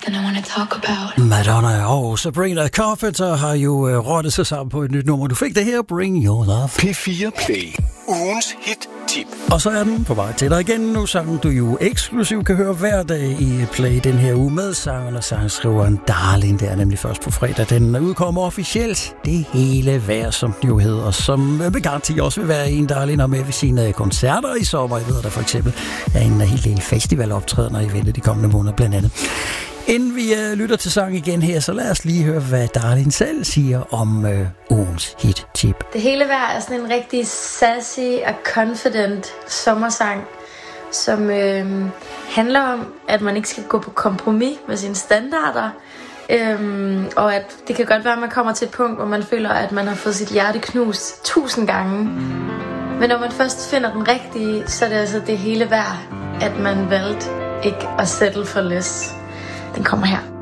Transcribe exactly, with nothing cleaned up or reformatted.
something I want to talk about. Madonna og Sabrina Carpenter har jo øh, rottet sig sammen på et nyt nummer. Du fik det her, Bring Your Love. P fire Play. Ugens hit-tip. Og så er den på vej til dig igen nu, sangen du jo eksklusivt kan høre hver dag i Play den her uge med sangeren og sangskriveren Darling. Det er nemlig først på fredag. Den udkommer officielt det hele vejr, som den jo hedder, og som med garanti også vil være en, Darling og med ved sine koncerter i sommer. Jeg ved, der for eksempel er en hel del festivaloptrædener i vente de kommende måneder blandt andet. Inden vi øh, lytter til sang igen her, så lad os lige høre, hvad Darling selv siger om øh, ugens hit-tip. Det hele vejr er sådan en rigtig sassy og confident sommersang, som øh, handler om, at man ikke skal gå på kompromis med sine standarder, øh, og at det kan godt være, at man kommer til et punkt, hvor man føler, at man har fået sit hjerte knust tusind gange. Men når man først finder den rigtige, så er det altså det hele værd, at man valgte ikke at settle for less. Den kommer her.